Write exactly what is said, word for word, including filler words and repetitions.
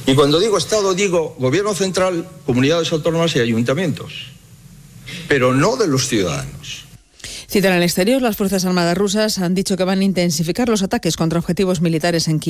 Y cuando digo Estado, digo Gobierno central, comunidades autónomas y ayuntamientos, pero no de los ciudadanos. Cita en el exterior, las Fuerzas Armadas rusas han dicho que van a intensificar los ataques contra objetivos militares en Kiev.